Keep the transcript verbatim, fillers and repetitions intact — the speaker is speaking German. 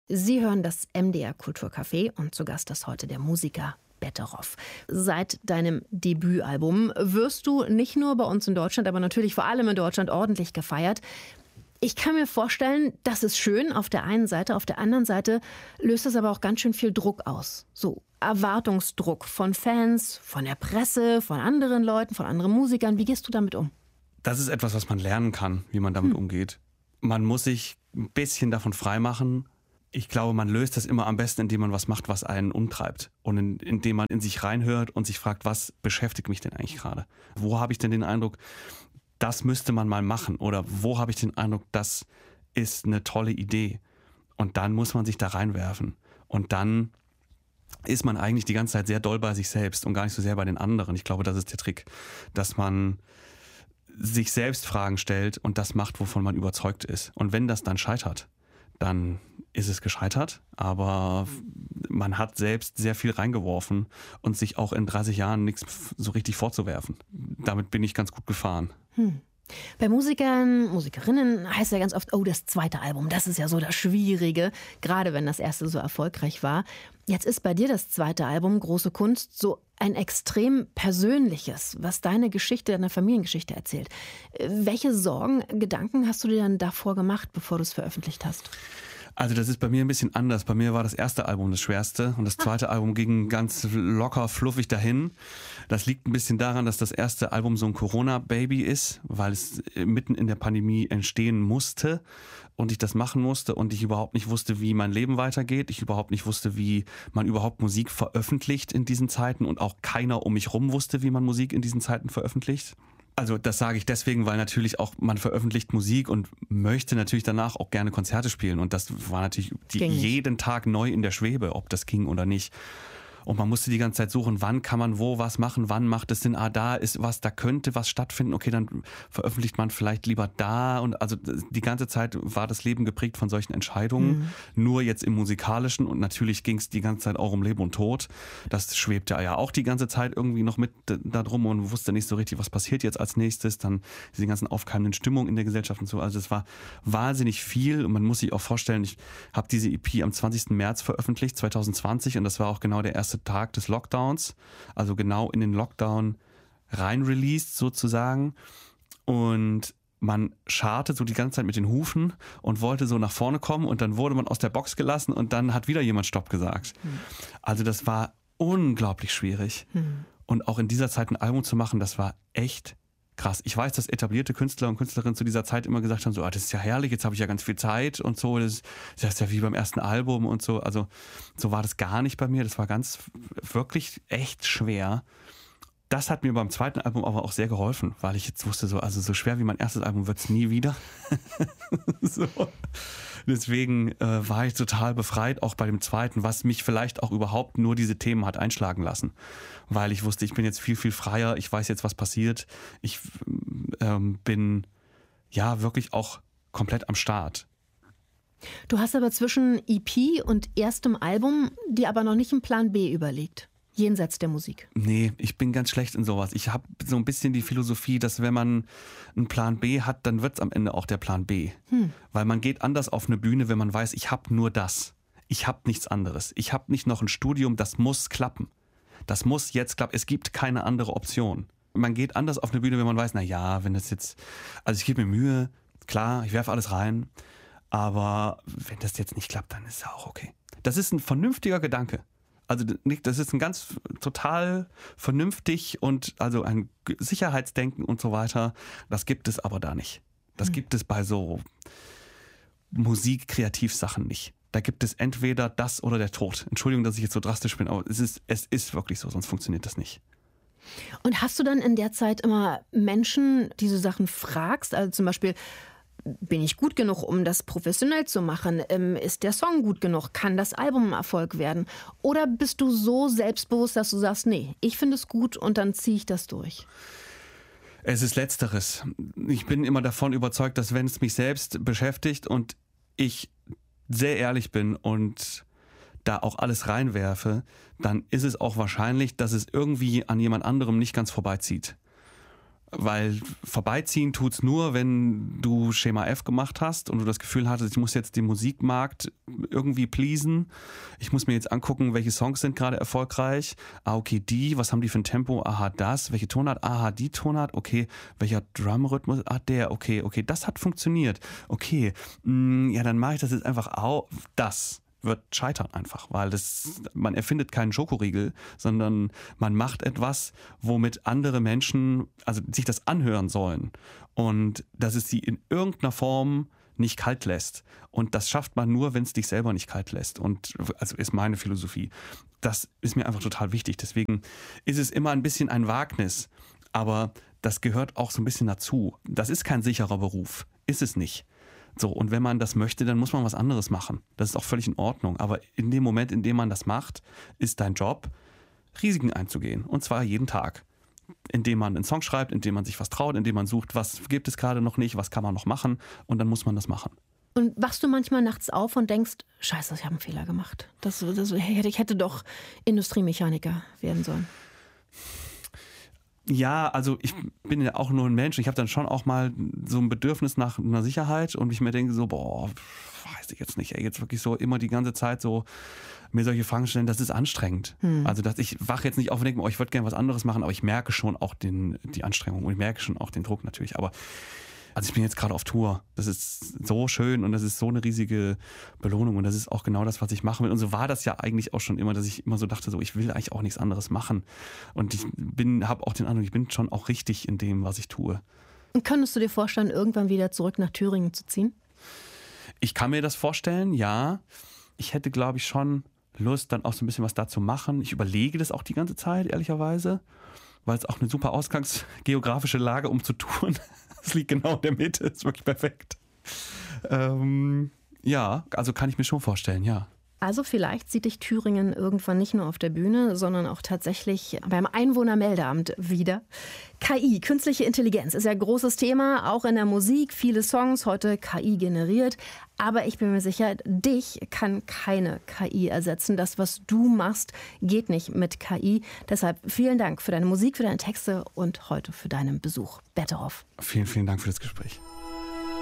Sie hören das M D R Kulturcafé und zu Gast ist heute der Musiker Betteroff. Seit deinem Debütalbum wirst du nicht nur bei uns in Deutschland, aber natürlich vor allem in Deutschland ordentlich gefeiert. Ich kann mir vorstellen, das ist schön auf der einen Seite, auf der anderen Seite löst es aber auch ganz schön viel Druck aus. So Erwartungsdruck von Fans, von der Presse, von anderen Leuten, von anderen Musikern. Wie gehst du damit um? Das ist etwas, was man lernen kann, wie man damit hm. umgeht. Man muss sich ein bisschen davon freimachen. Ich glaube, man löst das immer am besten, indem man was macht, was einen umtreibt. Und in, indem man in sich reinhört und sich fragt, was beschäftigt mich denn eigentlich gerade? Wo habe ich denn den Eindruck, das müsste man mal machen? Oder wo habe ich den Eindruck, das ist eine tolle Idee? Und dann muss man sich da reinwerfen. Und dann ist man eigentlich die ganze Zeit sehr doll bei sich selbst und gar nicht so sehr bei den anderen. Ich glaube, das ist der Trick, dass man sich selbst Fragen stellt und das macht, wovon man überzeugt ist. Und wenn das dann scheitert, dann ist es gescheitert, aber man hat selbst sehr viel reingeworfen und sich auch in dreißig Jahren nichts so richtig vorzuwerfen. Damit bin ich ganz gut gefahren. Hm. Bei Musikern, Musikerinnen heißt ja ganz oft, oh, das zweite Album, das ist ja so das Schwierige, gerade wenn das erste so erfolgreich war. Jetzt ist bei dir das zweite Album, Große Kunst, so ein extrem persönliches, was deine Geschichte, deine Familiengeschichte erzählt. Welche Sorgen, Gedanken hast du dir dann davor gemacht, bevor du es veröffentlicht hast? Also das ist bei mir ein bisschen anders. Bei mir war das erste Album das schwerste und das zweite ah. Album ging ganz locker, fluffig dahin. Das liegt ein bisschen daran, dass das erste Album so ein Corona-Baby ist, weil es mitten in der Pandemie entstehen musste und ich das machen musste und ich überhaupt nicht wusste, wie mein Leben weitergeht. Ich überhaupt nicht wusste, wie man überhaupt Musik veröffentlicht in diesen Zeiten und auch keiner um mich rum wusste, wie man Musik in diesen Zeiten veröffentlicht. Also das sage ich deswegen, weil natürlich auch man veröffentlicht Musik und möchte natürlich danach auch gerne Konzerte spielen. Und das war natürlich die, jeden Tag neu in der Schwebe, ob das ging oder nicht. Und man musste die ganze Zeit suchen, wann kann man wo was machen, wann macht es Sinn, ah, da ist was, da könnte was stattfinden, okay, dann veröffentlicht man vielleicht lieber da. Und also die ganze Zeit war das Leben geprägt von solchen Entscheidungen, mhm. nur jetzt im Musikalischen und natürlich ging es die ganze Zeit auch um Leben und Tod. Das schwebte ja auch die ganze Zeit irgendwie noch mit da drum und wusste nicht so richtig, was passiert jetzt als nächstes, dann diese ganzen aufkeimenden Stimmungen in der Gesellschaft und so. Also es war wahnsinnig viel und man muss sich auch vorstellen, ich habe diese E P am zwanzigsten März veröffentlicht, zwanzig zwanzig und das war auch genau der erste Tag des Lockdowns, also genau in den Lockdown rein released sozusagen und man scharte so die ganze Zeit mit den Hufen und wollte so nach vorne kommen und dann wurde man aus der Box gelassen und dann hat wieder jemand Stopp gesagt. Hm. Also das war unglaublich schwierig hm. und auch in dieser Zeit ein Album zu machen, das war echt krass. Ich weiß, dass etablierte Künstler und Künstlerinnen zu dieser Zeit immer gesagt haben, so, ah, das ist ja herrlich, jetzt habe ich ja ganz viel Zeit und so, das, das ist ja wie beim ersten Album und so. Also so war das gar nicht bei mir. Das war ganz, wirklich echt schwer. Das hat mir beim zweiten Album aber auch sehr geholfen, weil ich jetzt wusste, so, also so schwer wie mein erstes Album wird es nie wieder. so. Deswegen äh, war ich total befreit, auch bei dem zweiten, was mich vielleicht auch überhaupt nur diese Themen hat einschlagen lassen. Weil ich wusste, ich bin jetzt viel, viel freier, ich weiß jetzt, was passiert. Ich ähm, bin ja wirklich auch komplett am Start. Du hast aber zwischen E P und erstem Album dir aber noch nicht einen Plan B überlegt. Jenseits der Musik. Nee, ich bin ganz schlecht in sowas. Ich habe so ein bisschen die Philosophie, dass wenn man einen Plan B hat, dann wird es am Ende auch der Plan B. Hm. Weil man geht anders auf eine Bühne, wenn man weiß, ich habe nur das. Ich habe nichts anderes. Ich habe nicht noch ein Studium, das muss klappen. Das muss jetzt klappen. Es gibt keine andere Option. Man geht anders auf eine Bühne, wenn man weiß, na ja, wenn das jetzt, also ich gebe mir Mühe, klar, ich werfe alles rein, aber wenn das jetzt nicht klappt, dann ist es auch okay. Das ist ein vernünftiger Gedanke. Also das ist ein ganz total vernünftig und also ein Sicherheitsdenken und so weiter. Das gibt es aber da nicht. Das mhm. gibt es bei so Musik-Kreativsachen nicht. Da gibt es entweder das oder der Tod. Entschuldigung, dass ich jetzt so drastisch bin, aber es ist, es ist wirklich so, sonst funktioniert das nicht. Und hast du dann in der Zeit immer Menschen, die so Sachen fragst? Also zum Beispiel, bin ich gut genug, um das professionell zu machen? Ähm, ist der Song gut genug? Kann das Album ein Erfolg werden? Oder bist du so selbstbewusst, dass du sagst, nee, ich finde es gut und dann ziehe ich das durch? Es ist Letzteres. Ich bin immer davon überzeugt, dass wenn es mich selbst beschäftigt und ich sehr ehrlich bin und da auch alles reinwerfe, dann ist es auch wahrscheinlich, dass es irgendwie an jemand anderem nicht ganz vorbeizieht. Weil vorbeiziehen tut's nur, wenn du Schema F gemacht hast und du das Gefühl hattest, ich muss jetzt den Musikmarkt irgendwie pleasen. Ich muss mir jetzt angucken, welche Songs sind gerade erfolgreich. Ah, okay, die, was haben die für ein Tempo? Aha, das. Welche Tonart? Aha, die Tonart. Okay, welcher Drumrhythmus? Ah, der. Okay, okay, das hat funktioniert. Okay, mh, ja, dann mache ich das jetzt einfach auch. Das wird scheitern einfach, weil das, man erfindet keinen Schokoriegel, sondern man macht etwas, womit andere Menschen, also sich das anhören sollen und dass es sie in irgendeiner Form nicht kalt lässt. Und das schafft man nur, wenn es dich selber nicht kalt lässt. Und also ist meine Philosophie. Das ist mir einfach total wichtig. Deswegen ist es immer ein bisschen ein Wagnis, aber das gehört auch so ein bisschen dazu. Das ist kein sicherer Beruf, ist es nicht. So, und wenn man das möchte, dann muss man was anderes machen. Das ist auch völlig in Ordnung. Aber in dem Moment, in dem man das macht, ist dein Job, Risiken einzugehen. Und zwar jeden Tag. Indem man einen Song schreibt, indem man sich was traut, indem man sucht, was gibt es gerade noch nicht, was kann man noch machen. Und dann muss man das machen. Und wachst du manchmal nachts auf und denkst, scheiße, ich habe einen Fehler gemacht. Das, das, ich hätte doch Industriemechaniker werden sollen. Ja, also ich bin ja auch nur ein Mensch. Ich habe dann schon auch mal so ein Bedürfnis nach einer Sicherheit und ich mir denke so, boah, weiß ich jetzt nicht, ey, jetzt wirklich so immer die ganze Zeit so mir solche Fragen stellen, das ist anstrengend. Hm. Also dass ich wache jetzt nicht auf und denke, oh, ich würde gerne was anderes machen, aber ich merke schon auch den, die Anstrengung und ich merke schon auch den Druck natürlich. Aber also ich bin jetzt gerade auf Tour. Das ist so schön und das ist so eine riesige Belohnung und das ist auch genau das, was ich machen will. Und so war das ja eigentlich auch schon immer, dass ich immer so dachte, so ich will eigentlich auch nichts anderes machen. Und ich bin, habe auch den Eindruck, ich bin schon auch richtig in dem, was ich tue. Und könntest du dir vorstellen, irgendwann wieder zurück nach Thüringen zu ziehen? Ich kann mir das vorstellen, ja. Ich hätte, glaube ich, schon Lust, dann auch so ein bisschen was da zu machen. Ich überlege das auch die ganze Zeit, ehrlicherweise, weil es auch eine super ausgangsgeografische Lage, um zu touren. Es liegt genau in der Mitte, ist wirklich perfekt. Ähm, ja, also kann ich mir schon vorstellen, ja. Also vielleicht sieht dich Thüringen irgendwann nicht nur auf der Bühne, sondern auch tatsächlich beim Einwohnermeldeamt wieder. K I, künstliche Intelligenz, ist ja ein großes Thema, auch in der Musik. Viele Songs heute K I generiert. Aber ich bin mir sicher, dich kann keine K I ersetzen. Das, was du machst, geht nicht mit K I. Deshalb vielen Dank für deine Musik, für deine Texte und heute für deinen Besuch. Betteroff. Vielen, vielen Dank für das Gespräch.